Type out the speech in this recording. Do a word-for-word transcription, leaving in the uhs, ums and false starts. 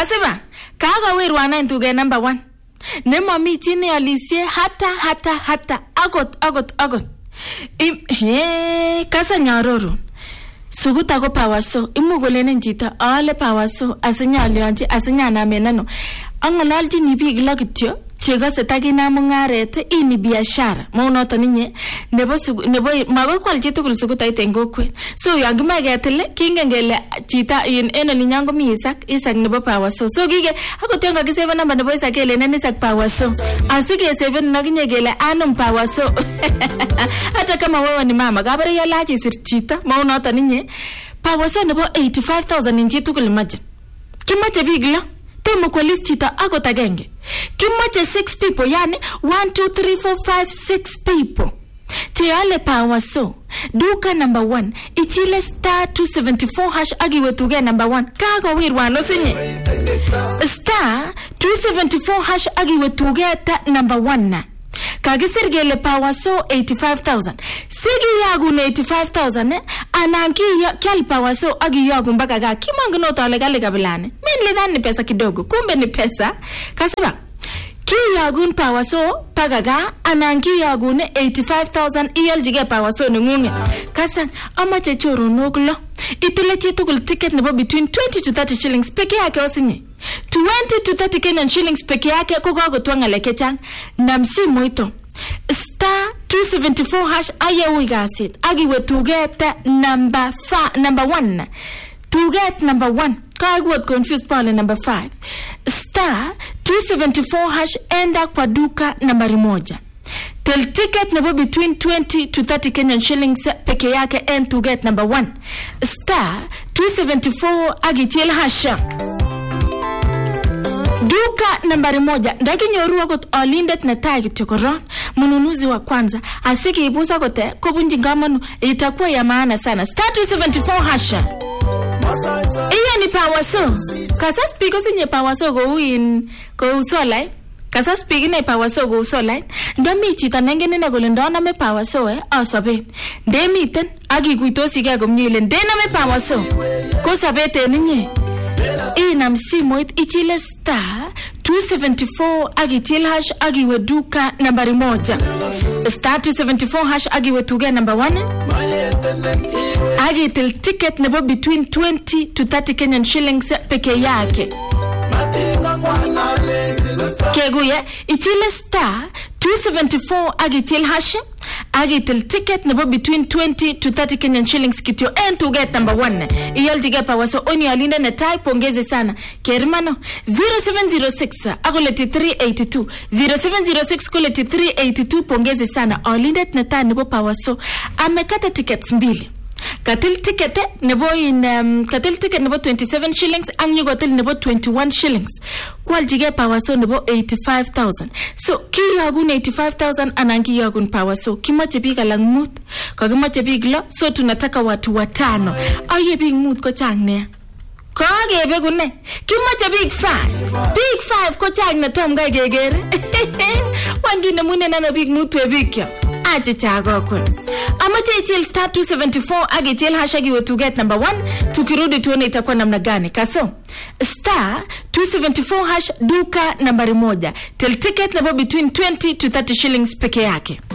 Kasema kakawirwana en tuget number one. Nemami chi nealisie hata hata hata agot agot agot. Im he kasa nyororo. Suguta ko Powerso imu kolenen chito ale Powerso asinyalionji asinyanamen angololji ni biik lo kityo chekose takina mungaret ini biashara maunoto ninye nebo nebo magoi kwal chi tugul sugutait en kokwet. So yon kimae ketil kingen kele chito in en olinyan komi Isaac Isaac nebo Powerso. So kige akot yon kakisave number nebo Isaac kele nen Isaac Powerso asike save nakinye kele anum Powerso. Hata kama wewe ni mama kabare yalaji sir chito maunoto ninye Powerso nebo eighty-five thousand in chi tugul maje. Kimache biik lo temo kwa list chito akot agenge. Kimache six people yani one two three four five six people. Tiale Powerso duka number one ichile star two seventy-four hash agiwe tuge number one kago wirwano sinye star two seventy-four hash agiwe tuge ta number one na kagisir gele Powerso eighty-five thousand sigi yagu na eighty-five thousand eh ananki ya kyal Powerso agi yagu mpaka ga kimangino tole gale kabilane min lidhani ni pesa kidogo kumbe ni pesa kasema ki yagun Powerso pagaga ananki yagun eighty-five thousand iyaljige Powerso nungunge kasan amache choro noklo itile chitugul ticket nebo between twenty to thirty shillings peke yake osinye twenty to thirty Kenyan shillings peke yake ko kagotwa ngaleke chang na msimu ito star two seventy-four hash ayewi gasit agiwe tugeta number five number one tuget number one kagwot confused pale number five star two seventy-four hash enda kwa duka nambari moja tel ticket nebo between twenty to thirty Kenyan shillings peke yake and to get number one star two seventy-four agitil hasha duka nambari moja ndaki nyoruwa kot olindet netai kityo koron mnunuzi wa kwanza asiki ibusa kote kubunji ngamanu itakuwa ya maana sana star two seventy-four hasha. Iya ni Powerso kasa speaker sinye Powerso go in go usola kasa speaker ni Powerso go usola ndami chita nengene na golendona me Powerso eh asabe ndemiten agikuitosi ke komnyile ndena me Powerso ko sabete ninye ina msimu ichile star two seventy-four agitil hash agiwe duka nambari moja star two seventy-four hash agiwe tuge number one agitil ticket nebo between twenty to thirty Kenyan shillings peke yake keguye ichile star two seventy-four agitil hash agitil ticket nebo between twenty to thirty Kenyan shillings kityo and to get number one iyaljige Powerso oni alinda na type pongeze sana kermano zero seven zero six akoleti three eighty-two zero seven zero six koleti three eighty-two pongeze sana alinda na type nebo Powerso amekata tickets mbili katil ticket nebo in um, katil ticket nebo twenty-seven shillings ang yugo til nebo twenty-one shillings kwaljige Powerso nebo eighty-five thousand so ki yagun eighty-five thousand anangi yagun Powerso kimache biik alang mut kakimache biik lo so tunataka watu watano aye biik mut ko chang ne kage begune kimache biik five biik five ko chang na tom ga gegere wangine mune na biik mut we biik ya aje chago ko amache ichil star two seventy-four agichil hashagi we to get number one tukirudi tuone itakuwa namna gani kaso star two seventy-four hash duka nambari moja tel ticket nebo between twenty to thirty shillings peke yake.